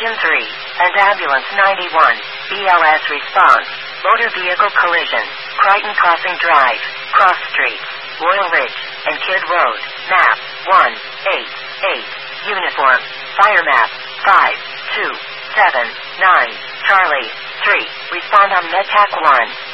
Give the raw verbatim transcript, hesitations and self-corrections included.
Beacon three, and Ambulance ninety-one, B L S response, motor vehicle collision, Crichton Crossing Drive, Cross Street, Royal Ridge, and Kidd Road, map, one, eight, eight, uniform, fire map, five, two, seven, nine, Charlie, three, respond on MedTac one.